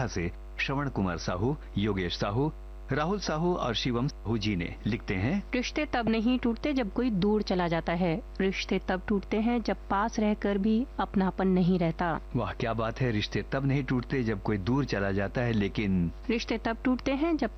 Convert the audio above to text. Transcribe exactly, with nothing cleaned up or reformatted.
वर्धा से श्रवण कुमार साहू, योगेश साहू, राहुल साहू और शिवम साहू जी ने लिखते हैं, रिश्ते तब नहीं टूटते जब कोई दूर चला जाता है। रिश्ते तब टूटते हैं जब पास रहकर भी अपनापन नहीं रहता। वाह क्या बात है। रिश्ते तब नहीं टूटते जब कोई दूर चला जाता है, लेकिन रिश्ते तब टूटते हैं जब